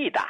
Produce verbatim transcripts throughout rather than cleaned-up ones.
易的。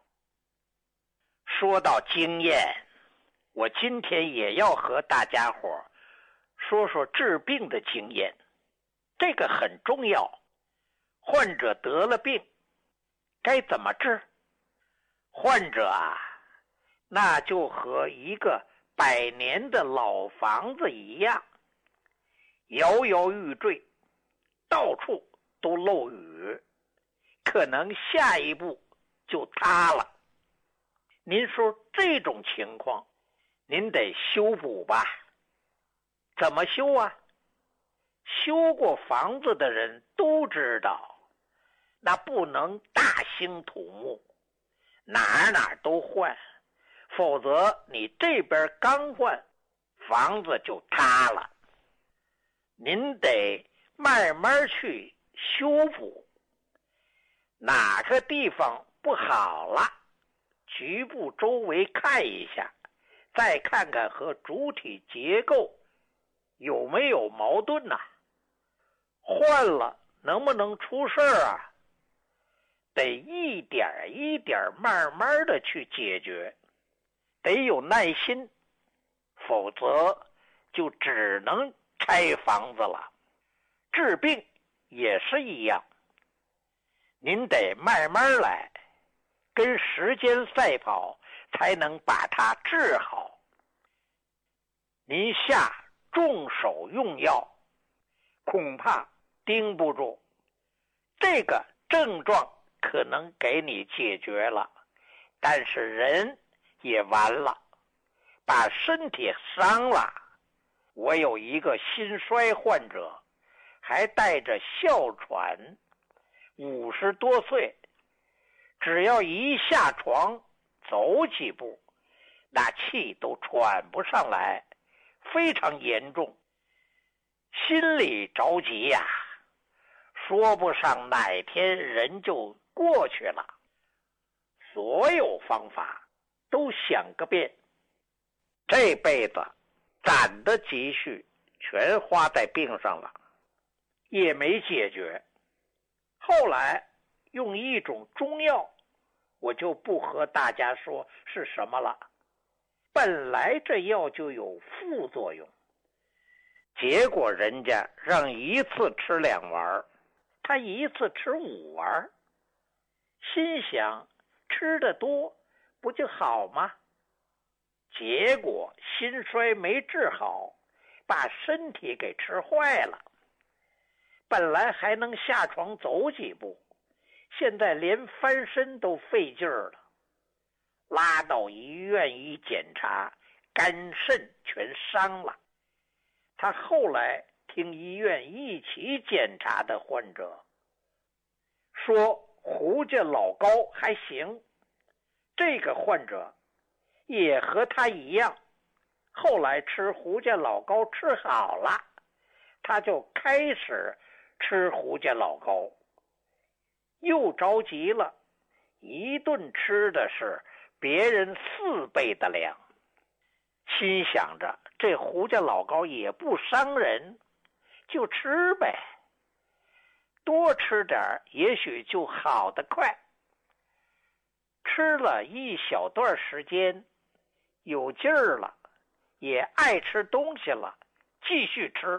说到经验，我今天也要和大家伙说说治病的经验，这个很重要。患者得了病，该怎么治？患者啊，那就和一个百年的老房子一样，摇摇欲坠，到处都漏雨，可能下一步就塌了。您说这种情况，您得修补吧？怎么修啊？修过房子的人都知道，那不能大兴土木，哪哪都换，否则你这边刚换，房子就塌了。您得慢慢去修补，哪个地方不好了，局部周围看一下，再看看和主体结构有没有矛盾呐、啊？换了能不能出事儿啊？得一点一点慢慢的去解决，得有耐心，否则就只能拆房子了。治病也是一样，您得慢慢来，跟时间赛跑，才能把它治好。您下重手用药，恐怕盯不住，这个症状可能给你解决了，但是人也完了，把身体伤了。我有一个心衰患者，还带着哮喘，五十多岁，只要一下床走几步，那气都喘不上来，非常严重，心里着急呀、啊，说不上哪天人就过去了。所有方法都想个遍，这辈子攒的积蓄全花在病上了，也没解决。后来用一种中药，我就不和大家说是什么了，本来这药就有副作用，结果人家让一次吃两丸，他一次吃五丸，心想吃得多不就好吗？结果心衰没治好，把身体给吃坏了。本来还能下床走几步，现在连翻身都费劲儿了。拉到医院一检查，肝肾全伤了。他后来听医院一起检查的患者说，胡家老高还行。这个患者也和他一样，后来吃胡家老高吃好了，他就开始吃胡家老高，又着急了，一顿吃的是别人四倍的量，心想着这胡家老高也不伤人，就吃呗，多吃点也许就好得快。吃了一小段时间，有劲儿了，也爱吃东西了，继续吃。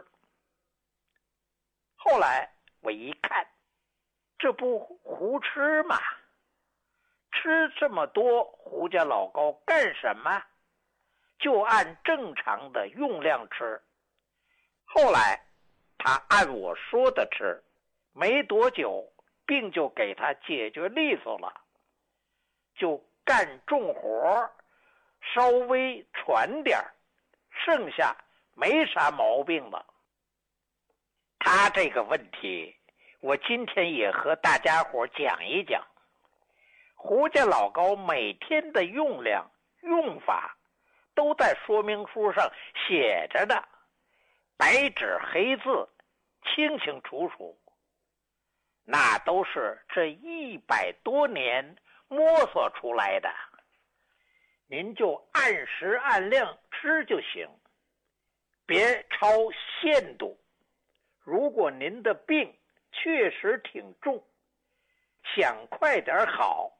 后来我一看，这不胡吃吗？吃这么多胡家老高干什么？就按正常的用量吃。后来他按我说的吃，没多久病就给他解决利索了，就干重活，稍微喘点，剩下没啥毛病了。他这个问题我今天也和大家伙讲一讲。胡家老高每天的用量用法都在说明书上写着的，白纸黑字，清清楚楚。那都是这一百多年摸索出来的，您就按时按量吃就行，别超限度。如果您的病确实挺重，想快点好，